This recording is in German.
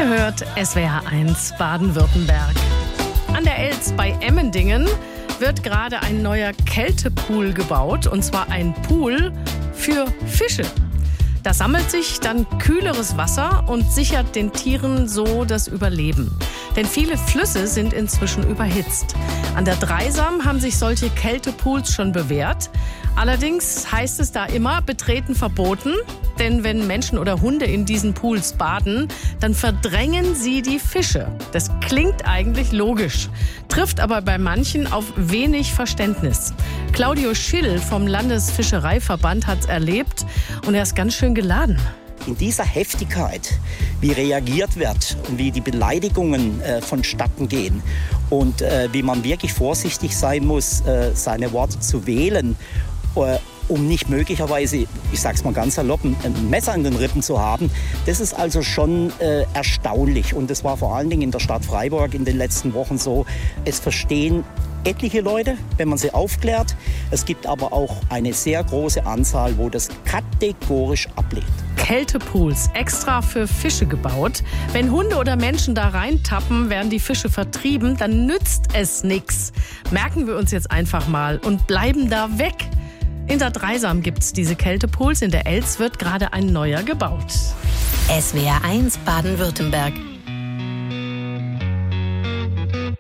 Ihr hört SWR1 Baden-Württemberg. An der Elz bei Emmendingen wird gerade ein neuer Kältepool gebaut, und zwar ein Pool für Fische. Da sammelt sich dann kühleres Wasser und sichert den Tieren so das Überleben. Denn viele Flüsse sind inzwischen überhitzt. An der Dreisam haben sich solche Kältepools schon bewährt. Allerdings heißt es da immer, Betreten verboten. Denn wenn Menschen oder Hunde in diesen Pools baden, dann verdrängen sie die Fische. Das klingt eigentlich logisch, trifft aber bei manchen auf wenig Verständnis. Claudio Schill vom Landesfischereiverband hat es erlebt und er ist ganz schön geladen. In dieser Heftigkeit, wie reagiert wird und wie die Beleidigungen vonstatten gehen und wie man wirklich vorsichtig sein muss, seine Worte zu wählen, um nicht möglicherweise, ich sag's mal ganz salopp, ein Messer in den Rippen zu haben. Das ist also schon erstaunlich. Und das war vor allen Dingen in der Stadt Freiburg in den letzten Wochen so. Es verstehen etliche Leute, wenn man sie aufklärt. Es gibt aber auch eine sehr große Anzahl, wo das kategorisch ablehnt. Kältepools extra für Fische gebaut. Wenn Hunde oder Menschen da reintappen, werden die Fische vertrieben, dann nützt es nichts. Merken wir uns jetzt einfach mal und bleiben da weg. In der Dreisam gibt es diese Kältepools, in der Elz wird gerade ein neuer gebaut. SWR1 Baden-Württemberg.